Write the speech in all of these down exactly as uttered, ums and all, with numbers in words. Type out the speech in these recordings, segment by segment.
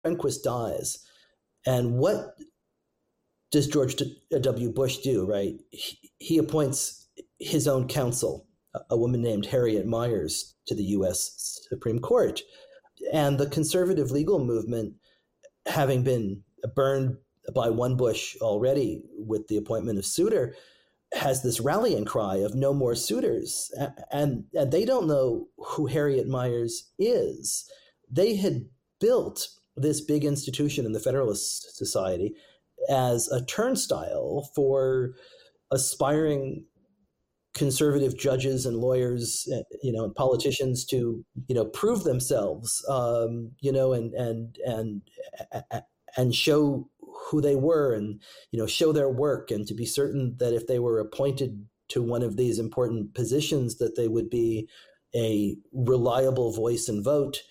Rehnquist dies. And what does George W. Bush do, right? He, he appoints his own counsel, a woman named Harriet Miers, to the U S Supreme Court. And the conservative legal movement, having been burned by one Bush already with the appointment of Souter, has this rallying cry of no more Souters. And, and they don't know who Harriet Miers is. They had built this big institution in the Federalist Society as a turnstile for aspiring conservative judges and lawyers, you know, and politicians to, you know, prove themselves, um, you know, and and and and show who they were, and, you know, show their work, and to be certain that if they were appointed to one of these important positions, that they would be a reliable voice and vote,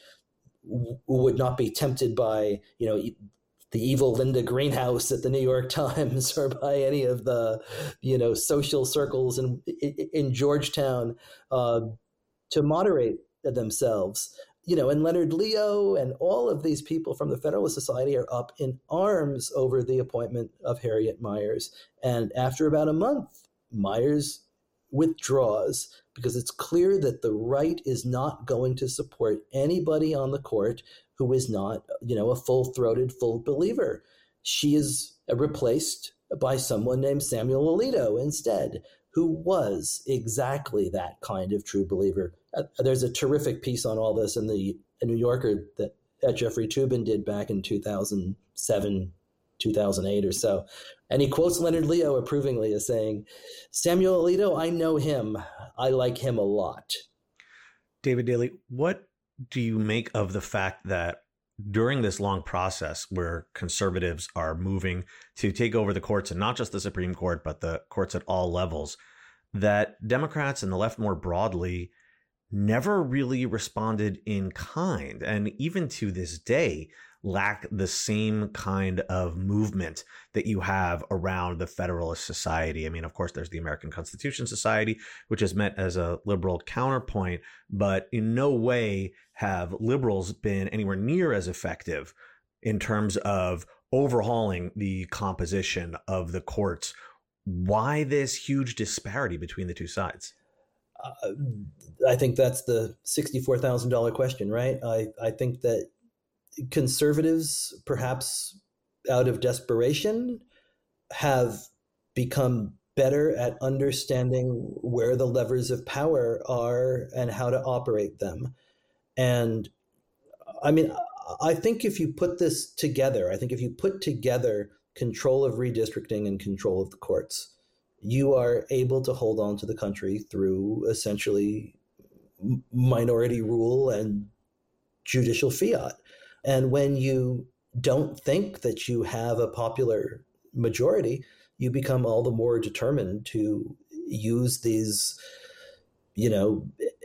would not be tempted by, you know, the evil Linda Greenhouse at the New York Times, or by any of the, you know, social circles in in Georgetown, uh, to moderate themselves. You know, and Leonard Leo and all of these people from the Federalist Society are up in arms over the appointment of Harriet Miers. And after about a month, Miers withdraws, because it's clear that the right is not going to support anybody on the court who is not, you know, a full-throated, full believer. She is replaced by someone named Samuel Alito instead, who was exactly that kind of true believer. Uh, there's a terrific piece on all this in the New Yorker that, that Jeffrey Toobin did back in two thousand seven, two thousand eight or so. And he quotes Leonard Leo approvingly as saying, "Samuel Alito, I know him. I like him a lot." David Daley, what do you make of the fact that during this long process where conservatives are moving to take over the courts, and not just the Supreme Court, but the courts at all levels, that Democrats and the left more broadly never really responded in kind, and even to this day lack the same kind of movement that you have around the Federalist Society? I mean, of course, there's the American Constitution Society, which is meant as a liberal counterpoint, but in no way have liberals been anywhere near as effective in terms of overhauling the composition of the courts. Why this huge disparity between the two sides? Uh, I think that's the sixty-four thousand dollars question, right? I, I think that conservatives, perhaps out of desperation, have become better at understanding where the levers of power are and how to operate them. And I mean, I think if you put this together, I think if you put together control of redistricting and control of the courts, you are able to hold on to the country through essentially minority rule and judicial fiat. And when you don't think that you have a popular majority, you become all the more determined to use these, you know,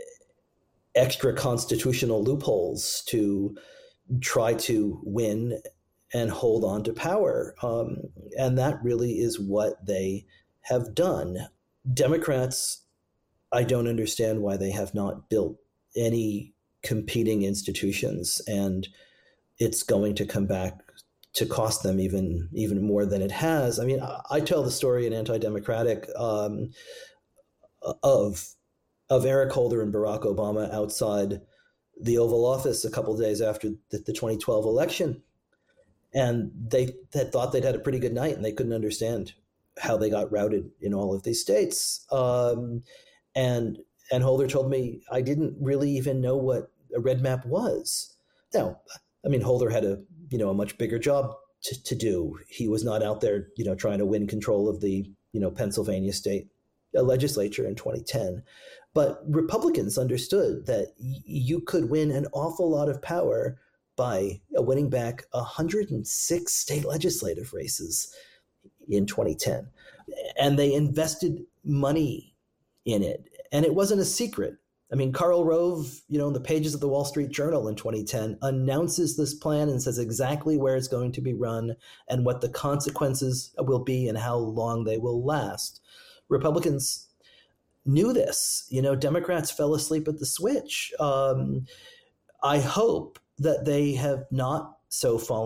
extra constitutional loopholes to try to win and hold on to power. Um, and that really is what they have done. Democrats, I don't understand why they have not built any competing institutions, and it's going to come back to cost them even even more than it has. I mean, I, I tell the story in Anti-Democratic um, of of Eric Holder and Barack Obama outside the Oval Office a couple of days after the, the twenty twelve election, and they had thought they'd had a pretty good night, and they couldn't understand how they got routed in all of these states. Um, and and Holder told me, I didn't really even know what a red map was. Now, I mean, Holder had a you know a much bigger job to, to do. He was not out there you know trying to win control of the you know Pennsylvania state legislature in twenty ten. But Republicans understood that y- you could win an awful lot of power by winning back one hundred six state legislative races in twenty ten. And they invested money in it. And it wasn't a secret. I mean, Karl Rove, you know, in the pages of the Wall Street Journal in twenty ten, announces this plan and says exactly where it's going to be run and what the consequences will be and how long they will last. Republicans knew this. You know, Democrats fell asleep at the switch. Um, I hope that they have not so fallen